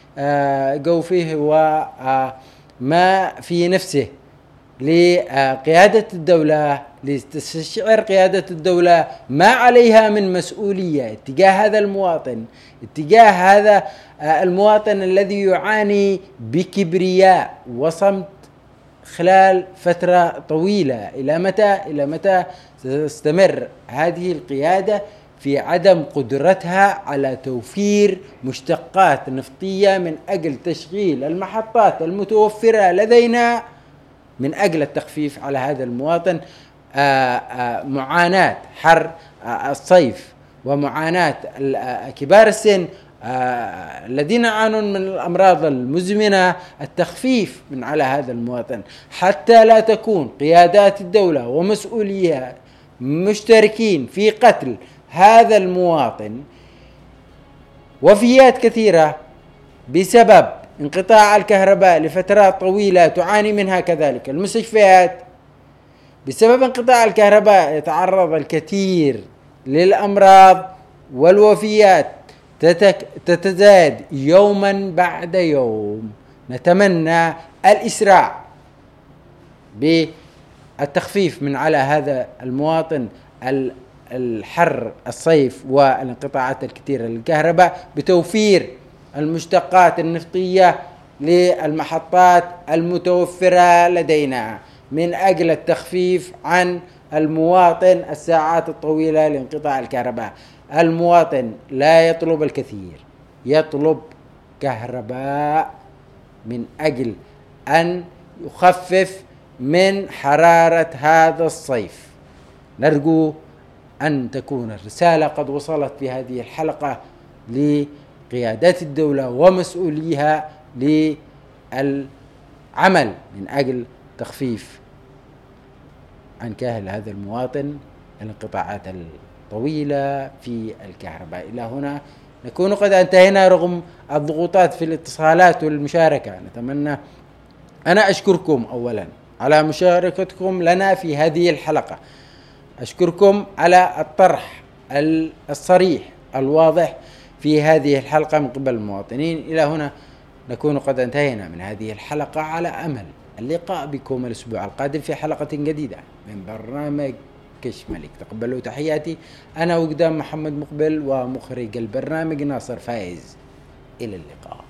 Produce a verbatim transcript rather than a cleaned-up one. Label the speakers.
Speaker 1: جوفه وما في نفسه لقيادة الدولة، لتستشعر قيادة الدولة ما عليها من مسؤولية اتجاه هذا المواطن، اتجاه هذا المواطن الذي يعاني بكبرياء وصمت خلال فترة طويلة. إلى متى إلى متى ستستمر هذه القيادة في عدم قدرتها على توفير مشتقات نفطية من أجل تشغيل المحطات المتوفرة لدينا من أجل التخفيف على هذا المواطن؟ آآ آآ معاناة حر الصيف ومعاناة كبار السن الذين يعانون من الأمراض المزمنة، التخفيف من على هذا المواطن حتى لا تكون قيادات الدولة ومسؤوليها مشتركين في قتل هذا المواطن. وفيات كثيرة بسبب انقطاع الكهرباء لفترات طويلة تعاني منها كذلك المستشفيات. بسبب انقطاع الكهرباء يتعرض الكثير للأمراض والوفيات تتزايد يوما بعد يوم. نتمنى الإسراع بالتخفيف من على هذا المواطن الحر الصيف والانقطاعات الكثيرة للكهرباء بتوفير المشتقات النفطية للمحطات المتوفرة لدينا من أجل التخفيف عن المواطن الساعات الطويلة لانقطاع الكهرباء. المواطن لا يطلب الكثير، يطلب كهرباء من أجل أن يخفف من حرارة هذا الصيف. نرجو أن تكون الرسالة قد وصلت في هذه الحلقة لقيادات الدولة ومسؤوليها للعمل من أجل تخفيف عن كاهل هذا المواطن الانقطاعات الطويلة في الكهرباء. إلى هنا نكون قد انتهينا رغم الضغوطات في الاتصالات والمشاركة. نتمنى أنا أشكركم أولا على مشاركتكم لنا في هذه الحلقة، أشكركم على الطرح الصريح الواضح في هذه الحلقة من قبل المواطنين. إلى هنا نكون قد انتهينا من هذه الحلقة، على أمل اللقاء بكم الأسبوع القادم في حلقة جديدة من برنامج كش ملك. تقبلوا تحياتي، أنا وقدام محمد مقبل ومخرج البرنامج ناصر فايز. إلى اللقاء.